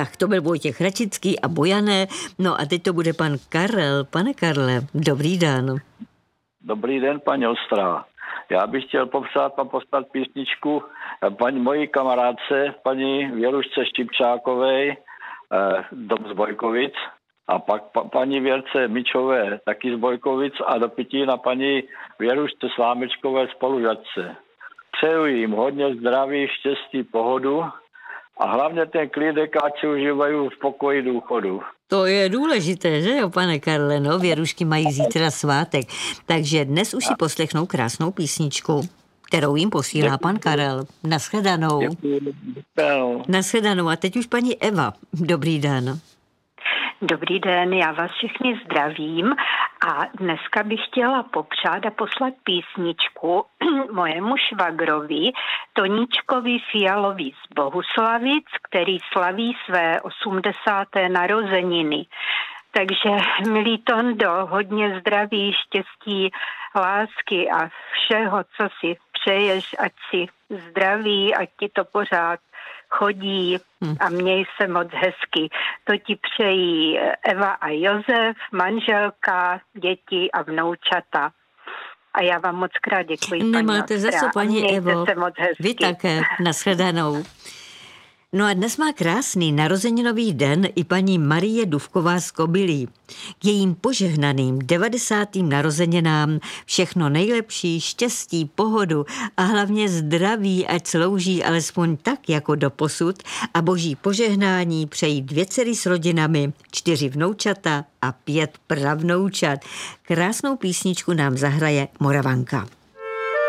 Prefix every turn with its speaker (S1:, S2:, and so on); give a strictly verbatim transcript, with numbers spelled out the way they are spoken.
S1: Tak to byl Vojtěch Račický a Bojané. No a teď to bude pan Karel. Pane Karle, dobrý den.
S2: Dobrý den, paní Ostrá. Já bych chtěl popřát a poslat písničku paní mojí kamarádce, paní Věrušce Štipčákové, eh, dom z Bojkovic, a pak pa, paní Věrce Mičové, taky z Bojkovic, a do pití na paní Věrušce Slámečkové spolužačce. Přeju jim hodně zdraví, štěstí, pohodu a hlavně ten klídek, ať si užívají v pokoji důchodu.
S1: To je důležité, že jo, pane Karle, no, Věrušky mají zítra svátek, takže dnes už si poslechnou krásnou písničku, kterou jim posílá pan Karel. Naschledanou. Naschledanou. A teď už paní Eva. Dobrý den.
S3: Dobrý den, já vás všechny zdravím a dneska bych chtěla popřát a poslat písničku mojemu švagrovi Toníčkovi Fialovi z Bohuslavic, který slaví své osmdesáté narozeniny. Takže, milý Tondo, hodně zdraví, štěstí, lásky a všeho, co si přeješ, ať si zdraví, ať ti to pořád chodí a měj se moc hezky. To ti přejí Eva a Josef, manželka, děti a vnoučata. A já vám moc krát děkuji.
S1: Nemáte za co, paní Evo.
S3: Se moc hezky.
S1: Vy také. Nashledanou. No a dnes má krásný narozeninový den i paní Marie Dufková z Kobylí. K jejím požehnaným devadesátým narozeninám všechno nejlepší, štěstí, pohodu a hlavně zdraví, ať slouží alespoň tak jako doposud, a boží požehnání přejí dvě dcery s rodinami, čtyři vnoučata a pět pravnoučat. Krásnou písničku nám zahraje Moravanka.